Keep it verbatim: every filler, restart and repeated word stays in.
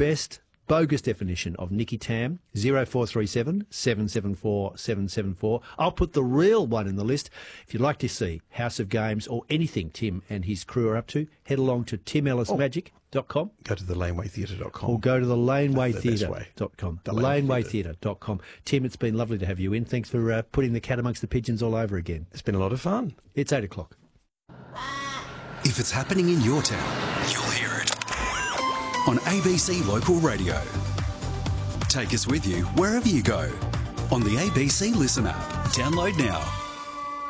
best bogus definition of Nicky Tam, zero four three seven, seven seven four, seven seven four. I'll put the real one in the list. If you'd like to see House of Games or anything Tim and his crew are up to, head along to tim ellis magic dot com. Go to the laneway theatre dot com. Or go to the laneway That's the best theatre way. dot com. The The Laneway laneway Theatre. theatre dot com. Tim, it's been lovely to have you in. Thanks for uh, putting the cat amongst the pigeons all over again. It's been a lot of fun. It's eight o'clock. If it's happening in your town, you'll hear it on A B C Local Radio. Take us with you wherever you go on the A B C Listen app. Download now.